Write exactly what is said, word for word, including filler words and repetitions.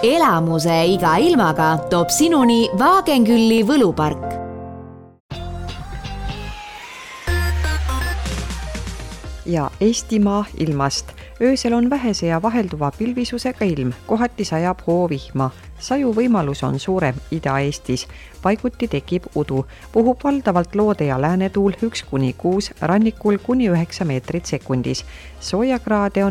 elamuse iga ilmaga toob sinuni Vaagenkülli võlupark. Ja Eestimaa ilmast. Öösel on vähese ja vahelduva pilvisusega ilm, kohati sajab hoovihma. Saju võimalus on suurem Ida-Eestis. Paiguti tekib udu. Puhub valdavalt loode ja läänetuul üks kuni kuus, rannikul kuni üheksa meetrit sekundis. Soojakraade on